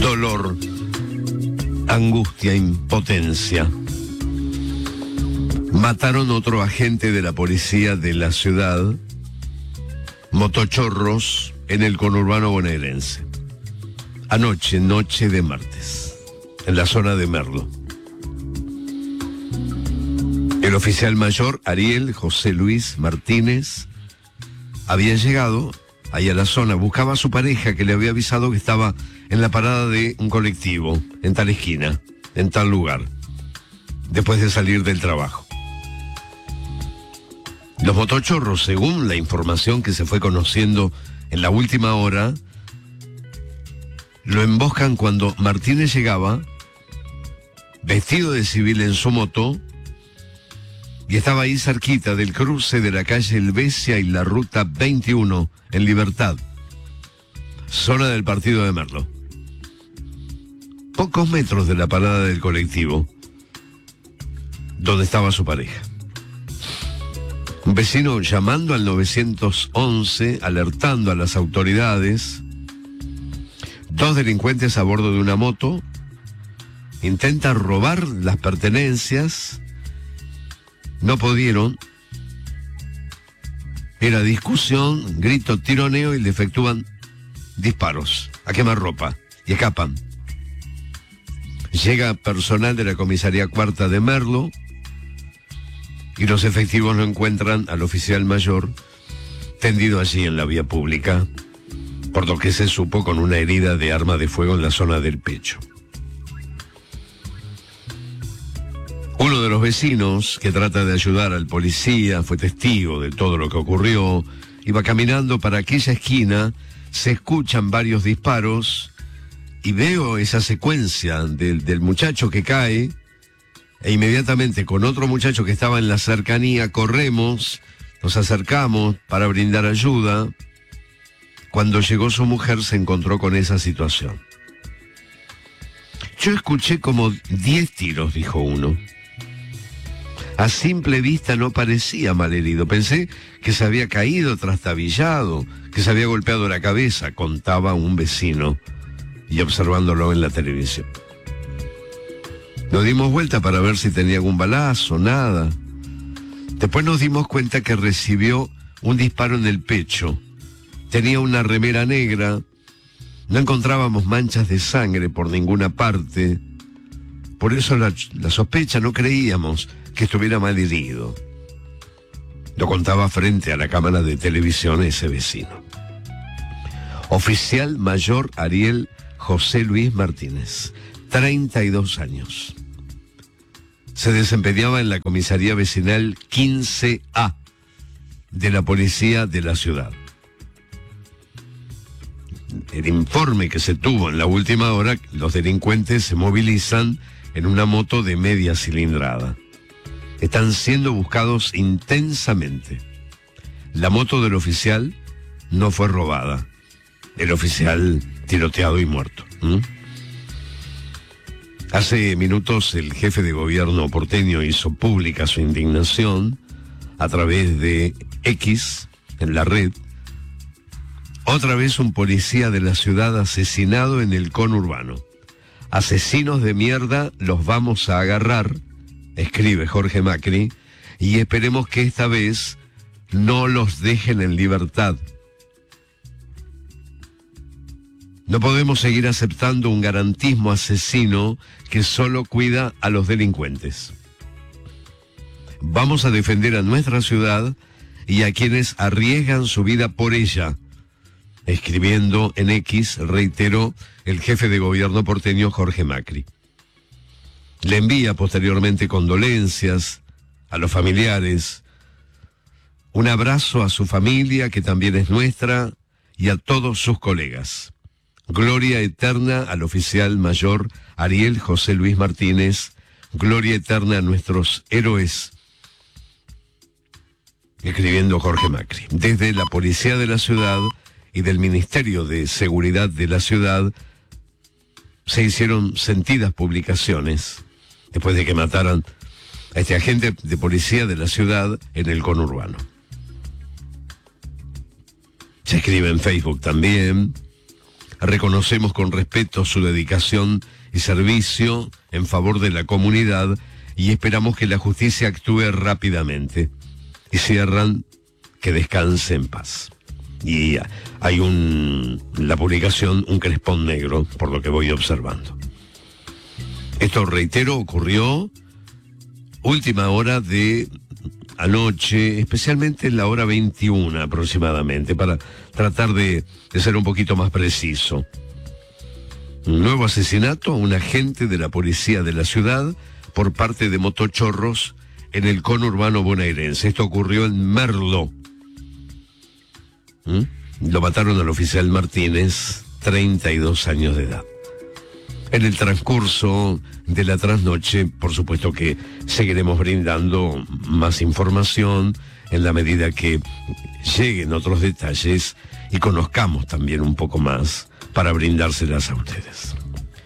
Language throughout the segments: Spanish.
dolor, angustia, impotencia. Mataron otro agente de la policía de la ciudad, motochorros, en el conurbano bonaerense. Anoche, noche de martes, en la zona de Merlo. El oficial mayor Ariel José Luis Martínez había llegado ahí a la zona, buscaba a su pareja que le había avisado que estaba en la parada de un colectivo, en tal esquina, en tal lugar, después de salir del trabajo. Los motochorros, según la información que se fue conociendo en la última hora, lo emboscan cuando Martínez llegaba, vestido de civil en su moto, y estaba ahí cerquita del cruce de la calle Helvecia y la ruta 21, en Libertad, zona del partido de Merlo. Pocos metros de la parada del colectivo, donde estaba su pareja. Un vecino llamando al 911, alertando a las autoridades. Dos delincuentes a bordo de una moto intentan robar las pertenencias. No pudieron. Era discusión, grito, tironeo y le efectúan disparos a quemarropa y escapan. Llega personal de la comisaría cuarta de Merlo y los efectivos lo encuentran al oficial mayor tendido allí en la vía pública, por lo que se supo con una herida de arma de fuego en la zona del pecho. Uno de los vecinos que trata de ayudar al policía fue testigo de todo lo que ocurrió. Iba caminando para aquella esquina, se escuchan varios disparos y veo esa secuencia del muchacho que cae e inmediatamente con otro muchacho que estaba en la cercanía corremos, nos acercamos para brindar ayuda. Cuando llegó su mujer se encontró con esa situación. Yo escuché como 10 tiros, dijo uno. A simple vista no parecía malherido. Pensé que se había caído trastabillado, que se había golpeado la cabeza, contaba un vecino, y observándolo en la televisión. Nos dimos vuelta para ver si tenía algún balazo, nada. Después nos dimos cuenta que recibió un disparo en el pecho. Tenía una remera negra. No encontrábamos manchas de sangre por ninguna parte. Por eso la sospecha, no creíamos que estuviera mal herido. Lo contaba frente a la cámara de televisión ese vecino. Oficial mayor Ariel José Luis Martínez, 32 años. Se desempeñaba en la comisaría vecinal 15A de la policía de la ciudad. El informe que se tuvo en la última hora, los delincuentes se movilizan en una moto de media cilindrada. Están siendo buscados intensamente. La moto del oficial no fue robada. El oficial tiroteado y muerto. Hace minutos el jefe de gobierno porteño hizo pública su indignación a través de X, en la red. Otra vez un policía de la ciudad asesinado en el conurbano. Asesinos de mierda, los vamos a agarrar, escribe Jorge Macri, y esperemos que esta vez no los dejen en libertad. No podemos seguir aceptando un garantismo asesino que solo cuida a los delincuentes. Vamos a defender a nuestra ciudad y a quienes arriesgan su vida por ella. Escribiendo en X, reiteró el jefe de gobierno porteño Jorge Macri. Le envía posteriormente condolencias a los familiares, un abrazo a su familia, que también es nuestra, y a todos sus colegas. Gloria eterna al oficial mayor Ariel José Luis Martínez, gloria eterna a nuestros héroes. Escribiendo Jorge Macri. Desde la policía de la ciudad y del Ministerio de Seguridad de la ciudad se hicieron sentidas publicaciones después de que mataran a este agente de policía de la ciudad en el conurbano. Se escribe en Facebook también. reconocemos con respeto su dedicación y servicio en favor de la comunidad y esperamos que la justicia actúe rápidamente. Y cierran, que descanse en paz. Y hay la publicación, un crespón negro, por lo que voy observando. Esto, reitero, ocurrió última hora de anoche, especialmente en la hora 21 aproximadamente, para tratar de ser un poquito más preciso. Un nuevo asesinato a un agente de la policía de la ciudad por parte de motochorros en el conurbano bonaerense. Esto ocurrió en Merlo. Lo mataron al oficial Martínez, 32 años de edad. En el transcurso de la trasnoche, por supuesto que seguiremos brindando más información en la medida que lleguen otros detalles y conozcamos también un poco más para brindárselas a ustedes.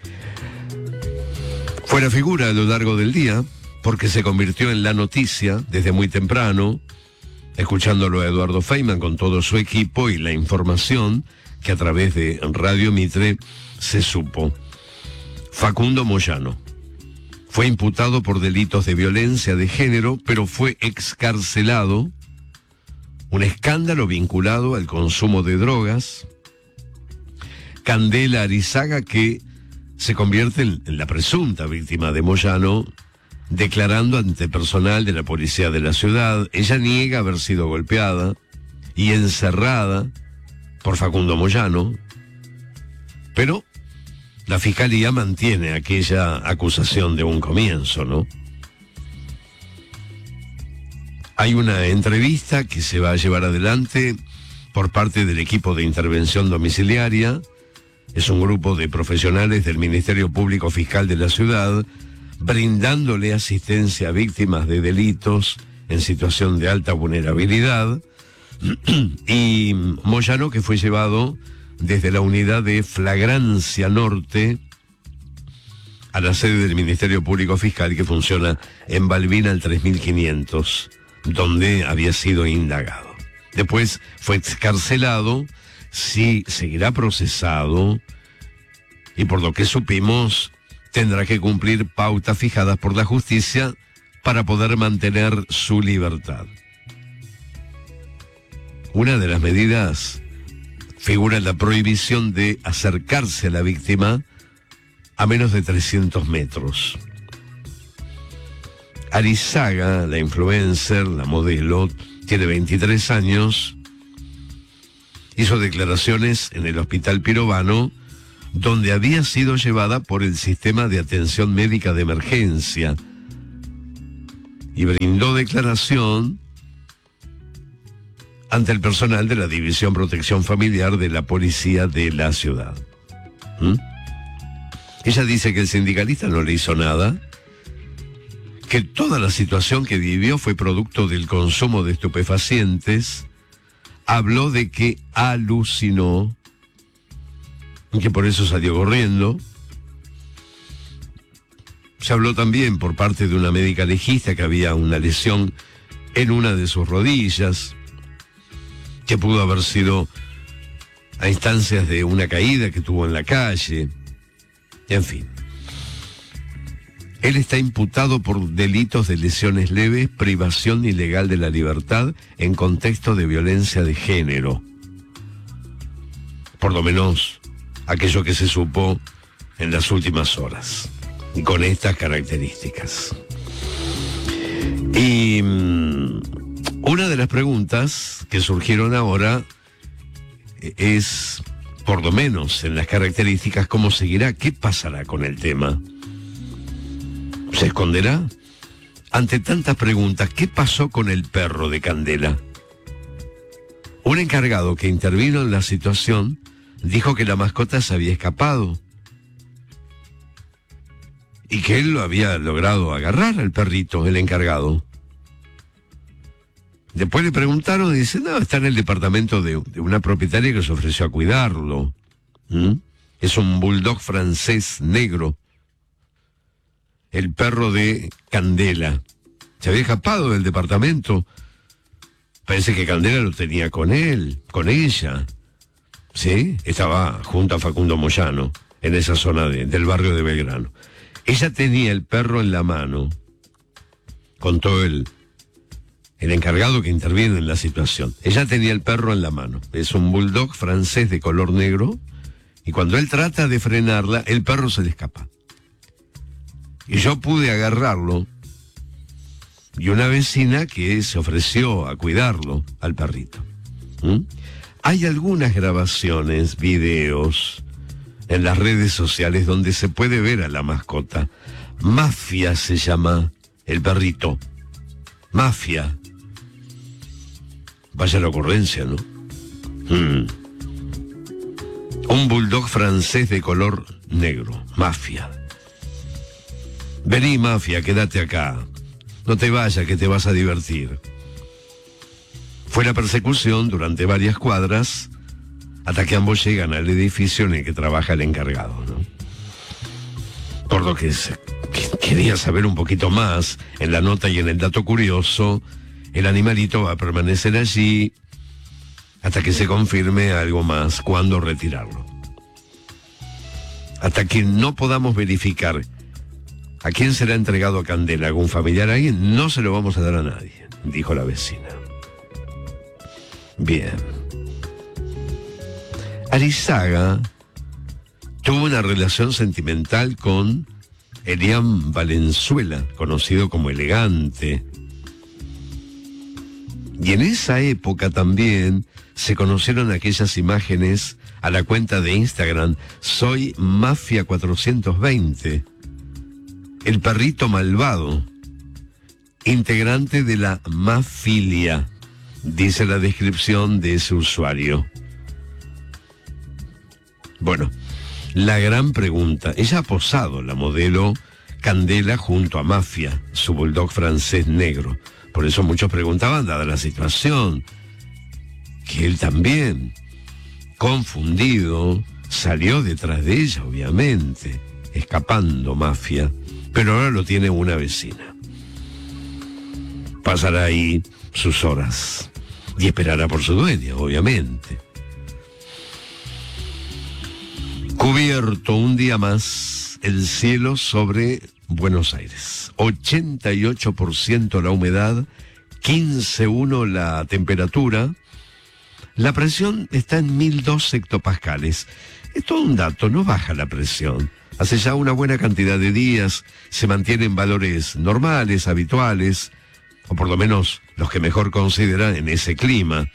Fue la figura a lo largo del día porque se convirtió en la noticia desde muy temprano, escuchándolo a Eduardo Feynman con todo su equipo y la información que a través de Radio Mitre se supo. Facundo Moyano fue imputado por delitos de violencia de género, pero fue excarcelado. Un escándalo vinculado al consumo de drogas. Candela Arizaga, que se convierte en la presunta víctima de Moyano, declarando ante personal de la policía de la ciudad. Ella niega haber sido golpeada y encerrada por Facundo Moyano, pero la fiscalía mantiene aquella acusación de un comienzo, ¿no? Hay una entrevista que se va a llevar adelante por parte del equipo de intervención domiciliaria. Es un grupo de profesionales del Ministerio Público Fiscal de la ciudad, brindándole asistencia a víctimas de delitos en situación de alta vulnerabilidad. Y Moyano, que fue llevado desde la unidad de Flagrancia Norte a la sede del Ministerio Público Fiscal, que funciona en Balbina al 3500, donde había sido indagado. Después fue excarcelado, sí seguirá procesado y por lo que supimos tendrá que cumplir pautas fijadas por la justicia para poder mantener su libertad. Una de las medidas figura la prohibición de acercarse a la víctima a menos de 300 metros. Arizaga, la influencer, la modelo, tiene 23 años. Hizo declaraciones en el Hospital Pirovano, donde había sido llevada por el sistema de atención médica de emergencia, y brindó declaración ante el personal de la División Protección Familiar de la Policía de la ciudad. Ella dice que el sindicalista no le hizo nada, que toda la situación que vivió fue producto del consumo de estupefacientes. Habló de que alucinó y que por eso salió corriendo. Se habló también por parte de una médica legista que había una lesión en una de sus rodillas, que pudo haber sido a instancias de una caída que tuvo en la calle. En fin. Él está imputado por delitos de lesiones leves, privación ilegal de la libertad en contexto de violencia de género. Por lo menos aquello que se supo en las últimas horas, y con estas características. Y una de las preguntas que surgieron ahora es, por lo menos en las características, ¿cómo seguirá? ¿Qué pasará con el tema? ¿Se esconderá? Ante tantas preguntas, ¿qué pasó con el perro de Candela? Un encargado que intervino en la situación dijo que la mascota se había escapado y que él lo había logrado agarrar al perrito, el encargado. Después le preguntaron y dice, no, está en el departamento de una propietaria que se ofreció a cuidarlo. Es un bulldog francés negro. El perro de Candela. Se había escapado del departamento. Parece que Candela lo tenía con él, con ella. ¿sí? Estaba junto a Facundo Moyano, en esa zona del barrio de Belgrano. Ella tenía el perro en la mano, contó el encargado que interviene en la situación. Ella tenía el perro en la mano. Es un bulldog francés de color negro, y cuando él trata de frenarla, el perro se le escapa. Y yo pude agarrarlo, y una vecina que se ofreció a cuidarlo al perrito. Hay algunas grabaciones, videos, en las redes sociales donde se puede ver a la mascota. Mafia se llama el perrito. Mafia. Vaya la ocurrencia, ¿no? Un bulldog francés de color negro. Mafia. Vení, Mafia, quédate acá. No te vayas, que te vas a divertir. Fue la persecución durante varias cuadras hasta que ambos llegan al edificio en el que trabaja el encargado, ¿no? Por lo que quería saber un poquito más, en la nota y en el dato curioso, el animalito va a permanecer allí hasta que se confirme algo más, cuándo retirarlo. Hasta que no podamos verificar a quién será entregado a Candela, algún familiar, a alguien, no se lo vamos a dar a nadie, dijo la vecina. Bien. Arizaga tuvo una relación sentimental con Elian Valenzuela, conocido como Elegante. Y en esa época también se conocieron aquellas imágenes a la cuenta de Instagram Soy Mafia 420, el perrito malvado, integrante de la Mafilia, dice la descripción de ese usuario. Bueno, la gran pregunta, ella ha posado la modelo Candela junto a Mafia, su bulldog francés negro. Por eso muchos preguntaban, dada la situación, que él también, confundido, salió detrás de ella, obviamente, escapando Mafia, pero ahora lo tiene una vecina. Pasará ahí sus horas y esperará por su dueña, obviamente. Cubierto un día más el cielo sobre Buenos Aires. 88% la humedad, 15,1 la temperatura. La presión está en 1002 hectopascales. Es todo un dato, no baja la presión. Hace ya una buena cantidad de días se mantienen valores normales, habituales, o por lo menos los que mejor consideran en ese clima.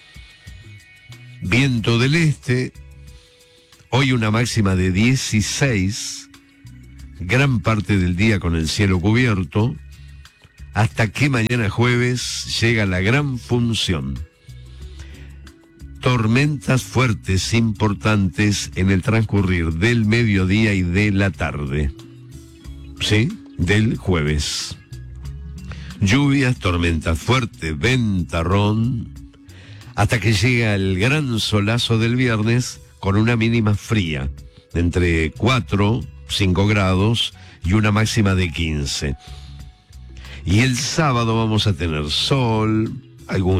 Viento del este, hoy una máxima de 16, gran parte del día con el cielo cubierto, hasta que mañana jueves llega la gran función. Tormentas fuertes importantes en el transcurrir del mediodía y de la tarde. ¿Sí? Del jueves. Lluvias, tormentas fuertes, ventarrón, hasta que llega el gran solazo del viernes con una mínima fría, entre 4, 5 grados y una máxima de 15. Y el sábado vamos a tener sol, algún